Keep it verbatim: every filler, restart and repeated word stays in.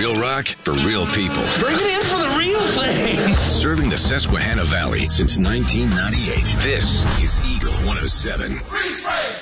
Real rock for real people. Bring it in for the real thing. Serving the Susquehanna Valley since nineteen ninety-eight. This is Eagle one oh seven.